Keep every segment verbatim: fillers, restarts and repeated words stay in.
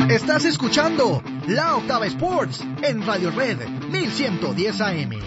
Estás escuchando La Octava Sports en Radio Red mil ciento diez A M.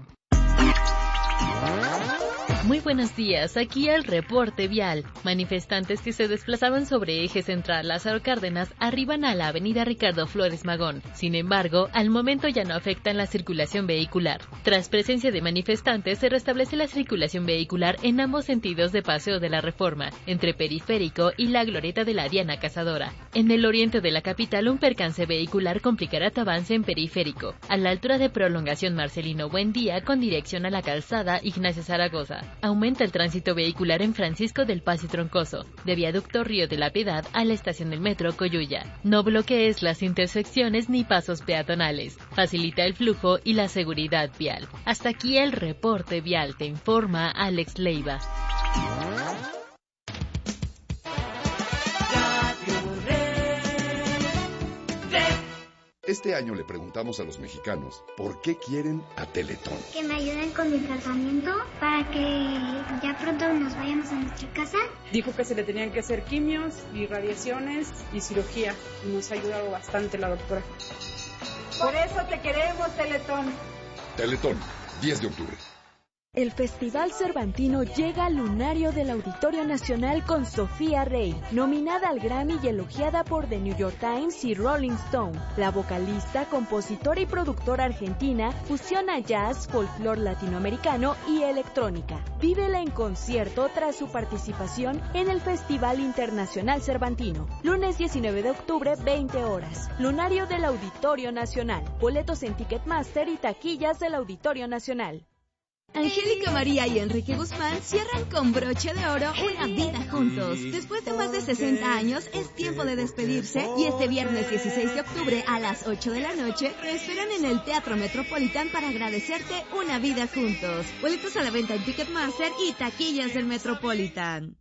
Muy buenos días, aquí el reporte vial. Manifestantes que se desplazaban sobre eje central Lázaro Cárdenas arriban a la avenida Ricardo Flores Magón. Sin embargo, al momento ya no afectan la circulación vehicular. Tras presencia de manifestantes, se restablece la circulación vehicular en ambos sentidos de Paseo de la Reforma, entre Periférico y la Glorieta de la Diana Cazadora. En el oriente de la capital, un percance vehicular complicará tu avance en Periférico, a la altura de Prolongación Marcelino Buendía con dirección a la calzada Ignacio Zaragoza. Aumenta el tránsito vehicular en Francisco del Paz y Troncoso, de Viaducto Río de la Piedad a la estación del metro Coyuya. No bloquees las intersecciones ni pasos peatonales. Facilita el flujo y la seguridad vial. Hasta aquí el reporte vial, te informa Alex Leiva. Este año le preguntamos a los mexicanos por qué quieren a Teletón. Que me ayuden con mi tratamiento para que ya pronto nos vayamos a nuestra casa. Dijo que se le tenían que hacer quimios y radiaciones y cirugía. Y nos ha ayudado bastante la doctora. Por eso te queremos, Teletón. Teletón, diez de octubre. El Festival Cervantino llega al lunario del Auditorio Nacional con Sofía Rey, nominada al Grammy y elogiada por The New York Times y Rolling Stone. La vocalista, compositora y productora argentina fusiona jazz, folclore latinoamericano y electrónica. Vívela en concierto tras su participación en el Festival Internacional Cervantino. Lunes diecinueve de octubre, veinte horas. Lunario del Auditorio Nacional. Boletos en Ticketmaster y taquillas del Auditorio Nacional. Angélica María y Enrique Guzmán cierran con broche de oro una vida juntos. Después de más de sesenta años, es tiempo de despedirse y este viernes dieciséis de octubre a las ocho de la noche te esperan en el Teatro Metropolitan para agradecerte una vida juntos. Boletos a la venta en Ticketmaster y taquillas del Metropolitan.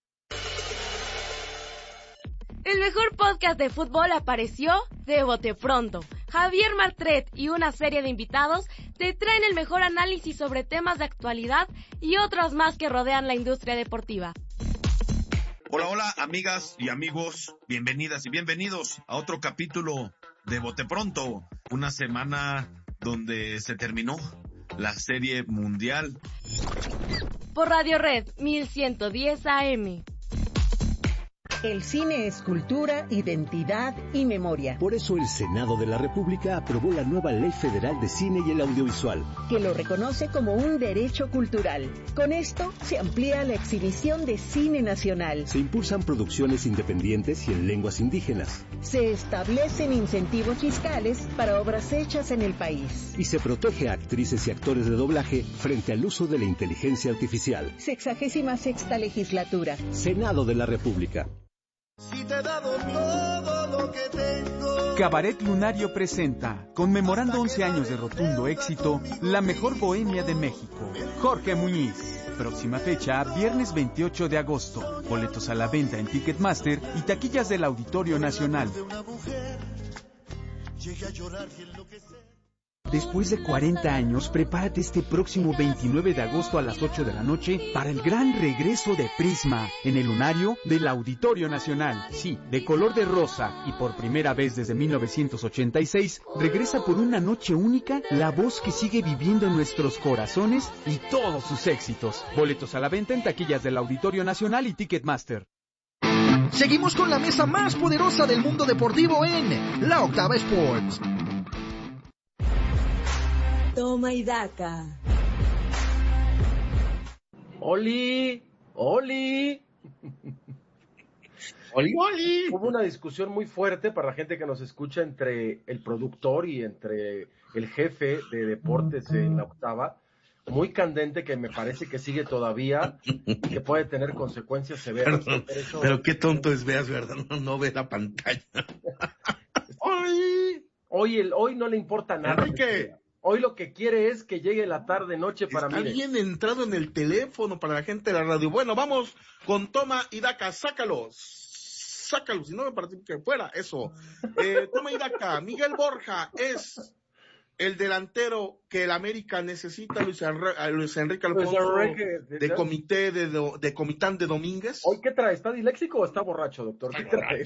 El mejor podcast de fútbol apareció de bote pronto. Javier Martret y una serie de invitados te traen el mejor análisis sobre temas de actualidad y otros más que rodean la industria deportiva. Hola, hola, amigas y amigos, bienvenidas y bienvenidos a otro capítulo de Bote Pronto, una semana donde se terminó la serie mundial. Por Radio Red mil ciento diez A M. El cine es cultura, identidad y memoria. Por eso el Senado de la República aprobó la nueva Ley Federal de Cine y el Audiovisual, que lo reconoce como un derecho cultural. Con esto se amplía la exhibición de cine nacional. Se impulsan producciones independientes y en lenguas indígenas. Se establecen incentivos fiscales para obras hechas en el país. Y se protege a actrices y actores de doblaje frente al uso de la inteligencia artificial. Sexagésima sexta legislatura. Senado de la República. Si te he dado todo lo que tengo. Cabaret Lunario presenta, conmemorando once años de rotundo éxito, la mejor bohemia de México. Jorge Muñiz. Próxima fecha, viernes veintiocho de agosto. Boletos a la venta en Ticketmaster y taquillas del Auditorio Nacional. Después de cuarenta años, prepárate este próximo veintinueve de agosto a las ocho de la noche para el gran regreso de Prisma en el lunario del Auditorio Nacional. Sí, de color de rosa y por primera vez desde mil novecientos ochenta y seis, regresa por una noche única la voz que sigue viviendo en nuestros corazones y todos sus éxitos. Boletos a la venta en taquillas del Auditorio Nacional y Ticketmaster. Seguimos con la mesa más poderosa del mundo deportivo en La Octava Sports. Toma y daca. ¡Oli! ¡Oli! ¡Oli, oli! Hubo una discusión muy fuerte para la gente que nos escucha entre el productor y entre el jefe de deportes en La Octava. Muy candente, que me parece que sigue todavía y que puede tener consecuencias severas. Pero, eso... pero qué tonto es Veas, ¿verdad? No, no ve la pantalla. ¡Oli! Hoy, el, hoy no le importa nada. Enrique. Hoy lo que quiere es que llegue la tarde, noche para mí. Está mire. bien entrado en el teléfono para la gente de la radio. Bueno, vamos con Toma y Daca, sácalos. Sácalos, si no me parece que fuera eso. Eh, Toma y Daca, Miguel Borja es el delantero que el América necesita, Luis, Enri- Luis Enrique Alfonso, Luis Enrique, de, de- comité de, do- de Comitán de Domínguez. ¿Hoy qué trae? ¿Está disléxico o está borracho, doctor? ¿Qué trae?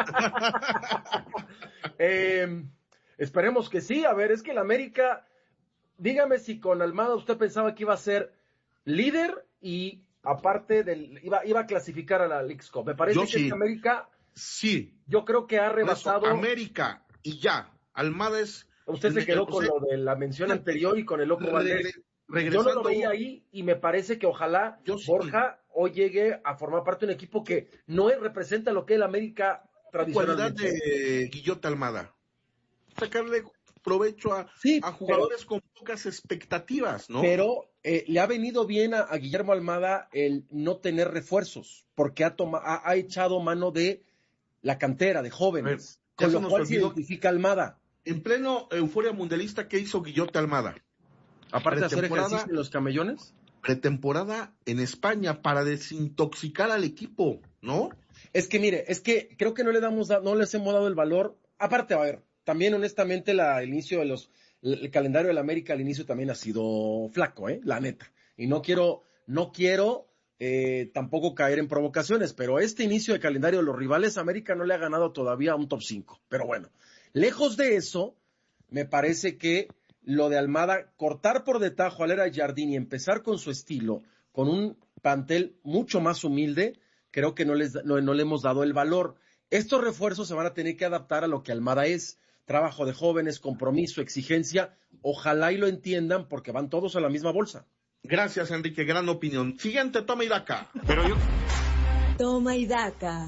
eh, esperemos que sí. A ver, es que el América, dígame si con Almada usted pensaba que iba a ser líder y aparte del iba, iba a clasificar a la Leagues Cup. Me parece Yo que sí. este América, Sí. yo creo que ha Por eso, rebasado. América y ya. Almada es. Usted se quedó con o sea, lo de la mención anterior y con el Loco regre- Valdés. regresando- Yo no lo veía ahí y me parece que ojalá Yo sí. Borja hoy llegue a formar parte de un equipo que no es- representa lo que es el América cualidad tradicionalmente. de Guillota Almada. Sacarle provecho a, Sí, a jugadores con pocas expectativas, ¿no? Pero eh, le ha venido bien a, a Guillermo Almada el no tener refuerzos, porque ha, toma, ha, ha echado mano de la cantera, de jóvenes, Ya con se lo nos cual se olvidó. identifica Almada. En pleno euforia mundialista, ¿qué hizo Guillota Almada? Aparte de hacer Pretemporada- ejercicio en los camellones. Pretemporada en España para desintoxicar al equipo, ¿no? Es que mire, es que creo que no le damos, da- no les hemos dado el valor. Aparte, a ver, también honestamente la, el inicio de los, el, el calendario del América al inicio también ha sido flaco, ¿eh? La neta. Y no quiero, no quiero eh, tampoco caer en provocaciones, pero este inicio de calendario de los rivales, América no le ha ganado todavía un top cinco. Pero bueno, lejos de eso, me parece que lo de Almada, cortar por detajo a Lera Jardín y empezar con su estilo, con un plantel mucho más humilde, creo que no, les, no, no le hemos dado el valor. Estos refuerzos se van a tener que adaptar a lo que Almada es, trabajo de jóvenes, compromiso, exigencia, ojalá y lo entiendan porque van todos a la misma bolsa. Gracias, Enrique, gran opinión. Siguiente, toma y daca. Pero yo, Toma y daca.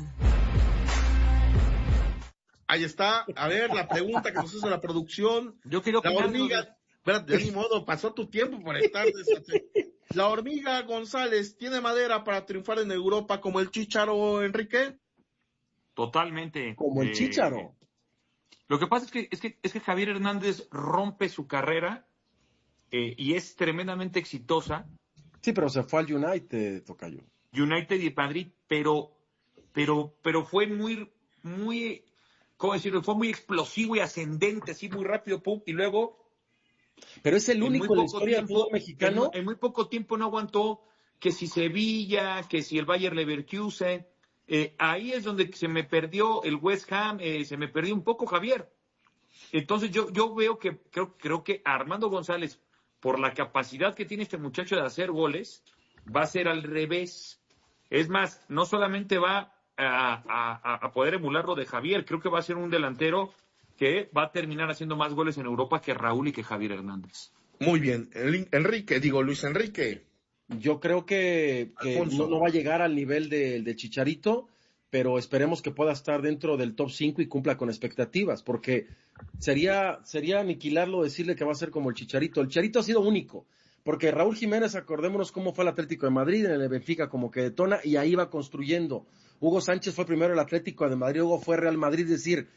Ahí está, a ver, la pregunta que nos hizo la producción. yo quiero La opinar, hormiga, espérate, de ni modo, pasó tu tiempo por estar desate- La hormiga González, ¿tiene madera para triunfar en Europa como el Chícharo, Enrique? Totalmente. Como el eh, Chícharo. Lo que pasa es que, es que, es que Javier Hernández rompe su carrera eh, y es tremendamente exitosa. Sí, pero se fue al United, tocayo. United y Madrid, pero, pero, pero fue muy, muy, ¿cómo decirlo? Fue muy explosivo y ascendente, así muy rápido, pum, y luego. Pero es el en único muy en la poco historia del tiempo- fútbol mexicano. En, en muy poco tiempo no aguantó que si Sevilla, que si el Bayer Leverkusen. Eh, ahí es donde se me perdió el West Ham, eh, se me perdió un poco Javier. Entonces yo, yo veo que creo, creo que Armando González, por la capacidad que tiene este muchacho de hacer goles, va a ser al revés. Es más, no solamente va a, a, a poder emular lo de Javier, creo que va a ser un delantero que va a terminar haciendo más goles en Europa que Raúl y que Javier Hernández. Muy bien, El- Enrique, digo, Luis Enrique. Yo creo que, que no, no va a llegar al nivel de, de Chicharito, pero esperemos que pueda estar dentro del top cinco y cumpla con expectativas, porque sería, sería aniquilarlo decirle que va a ser como el Chicharito. El Chicharito ha sido único, porque Raúl Jiménez, acordémonos cómo fue el Atlético de Madrid, en el Benfica como que detona y ahí va construyendo. Hugo Sánchez fue primero el Atlético de Madrid, luego fue Real Madrid, es decir,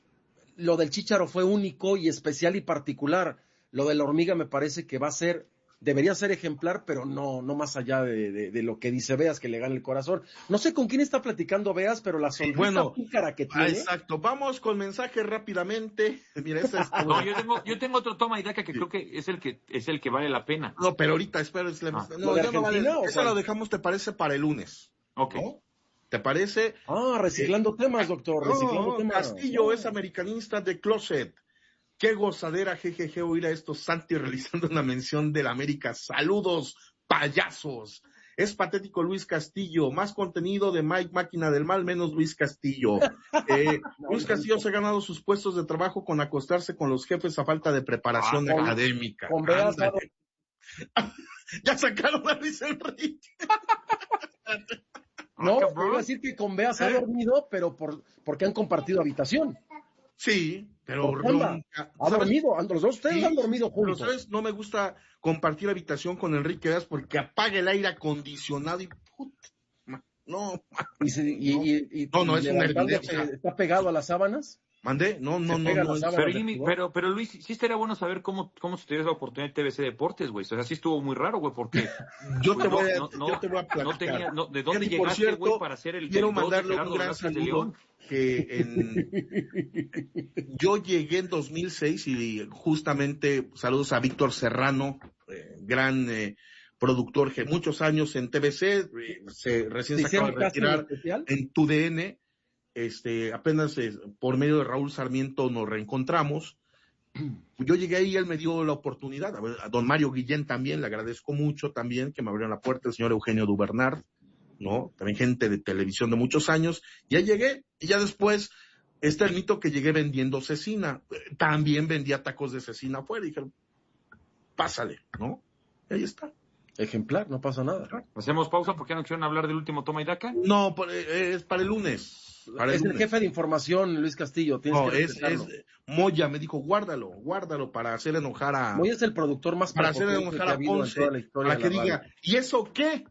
lo del Chícharo fue único y especial y particular. Lo de la hormiga me parece que va a ser, debería ser ejemplar, pero no, no más allá de, de, de lo que dice Beas, que le gana el corazón. No sé con quién está platicando Beas, pero la sonrisa Bueno, pícara que ah, tiene. exacto, vamos con mensajes rápidamente. Mira, ese es... No, yo tengo, yo tengo otro toma y daca que creo que es el que es el que vale la pena. No, pero ahorita, espera, es la- Ah. no, ¿Lo de ya no vale. Argentina o Esa cuál? lo dejamos, ¿te parece? Para el lunes. Ok. ¿No? ¿Te parece? Ah, reciclando temas, doctor, reciclando No, temas. Castillo No. es americanista de closet. Qué gozadera, jejeje, oír a estos Santi realizando una mención del América. Saludos, payasos. Es patético Luis Castillo, más contenido de Mike Máquina del Mal, menos Luis Castillo. Eh, No, Luis no, Castillo no. se ha ganado sus puestos de trabajo con acostarse con los jefes a falta de preparación Ah, con- académica. con Beas ha Ándale. Ya sacaron a Luis Enrique. No, Ah, cabrón. iba a decir que con Beas ha ¿Eh? dormido, pero por, porque han compartido habitación. Sí, pero ¿Por qué anda? nunca- Ha ¿sabes? dormido, los dos ustedes Sí, han dormido pero, juntos. ¿sabes? No me gusta compartir habitación con Enrique Beas porque apaga el aire acondicionado y puta, ma- no, ma- Y, se- y- No. y- y- No, no, y es una levantándose, hervidez. ¿está pegado a las sábanas? ¿Mandé? No, no, no. no pero, Jimmy, pero, pero Luis, sí estaría bueno saber cómo, cómo se te dio la oportunidad de T V C Deportes, güey. O sea, sí estuvo muy raro, güey, porque... yo, pues, te voy a, no, no, yo te voy a platicar. No tenía, no, ¿de dónde y llegaste, güey, para hacer el... Quiero el mandarle un gran saludo, que en... yo llegué en dos mil seis y justamente, saludos a Víctor Serrano, eh, gran... Eh, productor que muchos años en T V C, eh, se recién se acaba de retirar en Tu D N, este, apenas eh, por medio de Raúl Sarmiento nos reencontramos. Yo llegué ahí y él me dio la oportunidad, a, ver, a don Mario Guillén también, le agradezco mucho también que me abrió la puerta, el señor Eugenio Dubernard, ¿no? También gente de televisión de muchos años, ya llegué, y ya después, está el mito que llegué vendiendo cecina, también vendía tacos de cecina afuera, y dijeron, pásale, ¿no? Y ahí está. Ejemplar, no pasa nada. ¿Hacemos pausa porque no quieren hablar del último toma y daca? No, es para el lunes. Para es el, el lunes. jefe de información, Luis Castillo. Tienes no, que es, es Moya, me dijo, guárdalo, guárdalo para hacer enojar a... Moya es el productor más para hacer enojar a Ponce, para que diga, ¿y eso qué?